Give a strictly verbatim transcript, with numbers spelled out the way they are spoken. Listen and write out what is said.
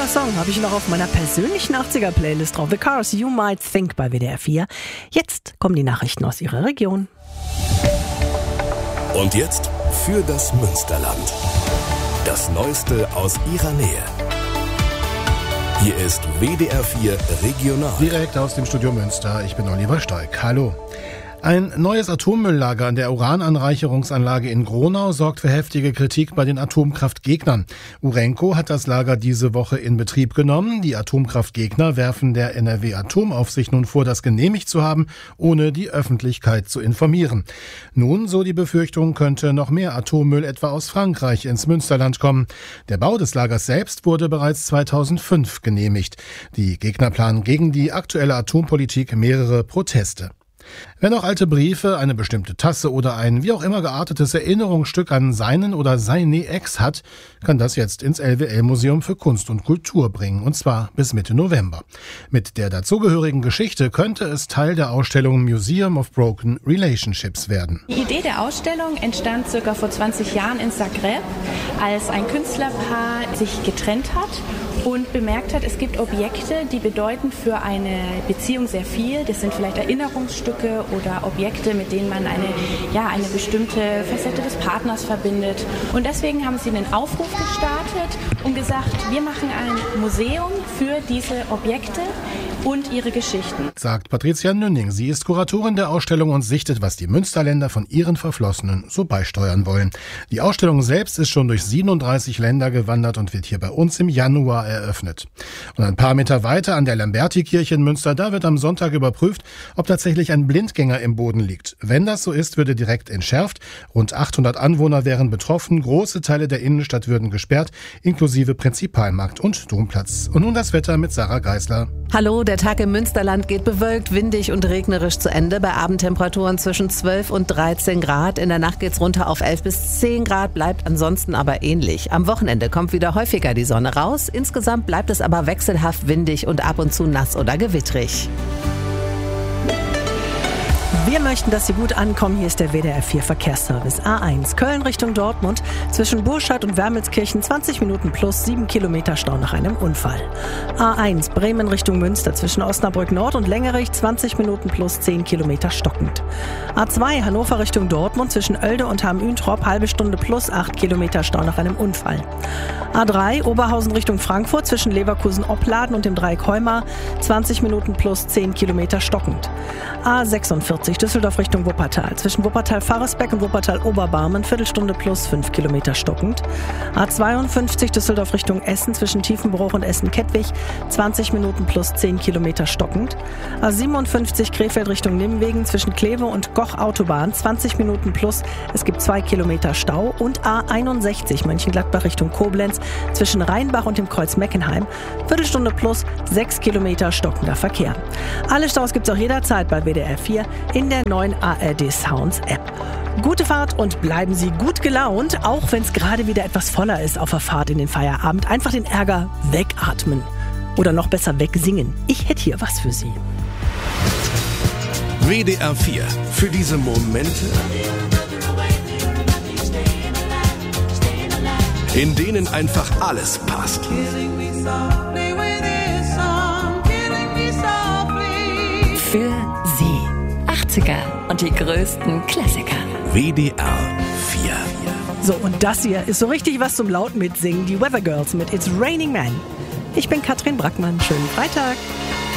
Song habe ich noch auf meiner persönlichen achtziger-Playlist drauf. The Cars, You Might Think bei W D R vier. Jetzt kommen die Nachrichten aus Ihrer Region. Und jetzt für das Münsterland. Das Neueste aus Ihrer Nähe. Hier ist W D R vier Regional. Direkt aus dem Studio Münster. Ich bin Oliver Steig. Hallo. Ein neues Atommülllager an der Urananreicherungsanlage in Gronau sorgt für heftige Kritik bei den Atomkraftgegnern. Urenco hat das Lager diese Woche in Betrieb genommen. Die Atomkraftgegner werfen der N R W-Atomaufsicht nun vor, das genehmigt zu haben, ohne die Öffentlichkeit zu informieren. Nun, so die Befürchtung, könnte noch mehr Atommüll etwa aus Frankreich ins Münsterland kommen. Der Bau des Lagers selbst wurde bereits zweitausendfünf genehmigt. Die Gegner planen gegen die aktuelle Atompolitik mehrere Proteste. Wer noch alte Briefe, eine bestimmte Tasse oder ein wie auch immer geartetes Erinnerungsstück an seinen oder seine Ex hat, kann das jetzt ins L W L-Museum für Kunst und Kultur bringen, und zwar bis Mitte November. Mit der dazugehörigen Geschichte könnte es Teil der Ausstellung Museum of Broken Relationships werden. Die Idee der Ausstellung entstand circa vor zwanzig Jahren in Zagreb, als ein Künstlerpaar sich getrennt hat und bemerkt hat, es gibt Objekte, die bedeuten für eine Beziehung sehr viel. Das sind vielleicht Erinnerungsstücke oder Objekte, mit denen man eine, ja, eine bestimmte Facette des Partners verbindet. Und deswegen haben sie einen Aufruf gestartet und gesagt, wir machen ein Museum für diese Objekte und ihre Geschichten. Sagt Patricia Nünning. Sie ist Kuratorin der Ausstellung und sichtet, was die Münsterländer von ihren Verflossenen so beisteuern wollen. Die Ausstellung selbst ist schon durch siebenunddreißig Länder gewandert und wird hier bei uns im Januar eröffnet. Und ein paar Meter weiter an der Lamberti-Kirche in Münster, da wird am Sonntag überprüft, ob tatsächlich ein Blindgänger im Boden liegt. Wenn das so ist, würde direkt entschärft. Rund achthundert Anwohner wären betroffen. Große Teile der Innenstadt würden gesperrt, inklusive Prinzipalmarkt und Domplatz. Und nun das Wetter mit Sarah Geisler. Hallo, der Tag im Münsterland geht bewölkt, windig und regnerisch zu Ende. Bei Abendtemperaturen zwischen zwölf und dreizehn Grad. In der Nacht geht's runter auf elf bis zehn Grad, bleibt ansonsten aber ähnlich. Am Wochenende kommt wieder häufiger die Sonne raus. Insgesamt bleibt es aber wechselhaft windig und ab und zu nass oder gewittrig. Wir möchten, dass Sie gut ankommen. Hier ist der W D R vier Verkehrsservice. A eins, Köln Richtung Dortmund. Zwischen Burscheid und Wermelskirchen zwanzig Minuten plus sieben Kilometer Stau nach einem Unfall. A eins, Bremen Richtung Münster. Zwischen Osnabrück Nord und Längerich zwanzig Minuten plus zehn Kilometer stockend. A zwei, Hannover Richtung Dortmund. Zwischen Oelde und Hamm-Üntrop halbe Stunde plus acht Kilometer Stau nach einem Unfall. A drei, Oberhausen Richtung Frankfurt. Zwischen Leverkusen-Opladen und dem Dreieck Heumar zwanzig Minuten plus zehn Kilometer stockend. A sechsundvierzig, Düsseldorf Richtung Wuppertal. Zwischen Wuppertal-Faresbeck und Wuppertal-Oberbarmen Viertelstunde plus fünf Kilometer stockend. A zweiundfünfzig, Düsseldorf Richtung Essen. Zwischen Tiefenbruch und Essen-Kettwig zwanzig Minuten plus zehn Kilometer stockend. A siebenundfünfzig, Krefeld Richtung Nimwegen. Zwischen Kleve und Goch-Autobahn zwanzig Minuten plus. Es gibt zwei Kilometer Stau. Und A einundsechzig, Mönchengladbach Richtung Koblenz. Zwischen Rheinbach und dem Kreuz Meckenheim Viertelstunde plus sechs Kilometer stockender Verkehr. Alle Staus gibt es auch jederzeit bei W D R vier in der neuen A R D Sounds App. Gute Fahrt und bleiben Sie gut gelaunt, auch wenn es gerade wieder etwas voller ist auf der Fahrt in den Feierabend. Einfach den Ärger wegatmen oder noch besser wegsingen. Ich hätte hier was für Sie. W D R vier. Für diese Momente, in denen einfach alles passt. Für Sie. achtziger und die größten Klassiker. W D R vier. So, und das hier ist so richtig was zum laut mitsingen. Die Weather Girls mit It's Raining Man. Ich bin Katrin Brackmann. Schönen Freitag.